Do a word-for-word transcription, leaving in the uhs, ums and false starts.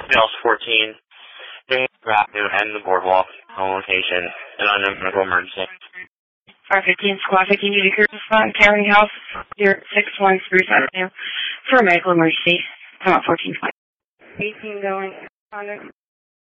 Miles fourteen, Avenue and the boardwalk on location, and unknown medical emergency. five fifteen, Squad fifteen, Duty Crew, respond, County House, zero six one Spruce Avenue, for a medical emergency. Come out fourteen twenty. eighteen going,